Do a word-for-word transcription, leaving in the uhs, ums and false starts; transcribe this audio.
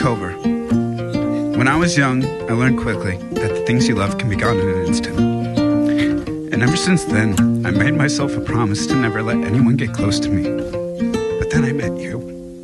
October. When I was young, I learned quickly that the things you love can be gone in an instant. And ever since then, I made myself a promise to never let anyone get close to me. But then I met you.